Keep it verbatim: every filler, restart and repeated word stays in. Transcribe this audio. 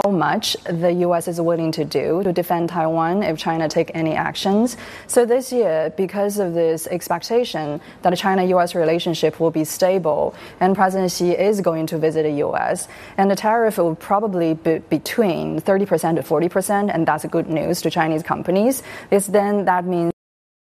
how much the U S is willing to do to defend Taiwan if China take any actions. So this year, because of this expectation that the China-U S relationship will be stable and President Xi is going to visit the U S, and the tariff will probably be between thirty percent to forty percent, and that's good news to Chinese companies, is then that means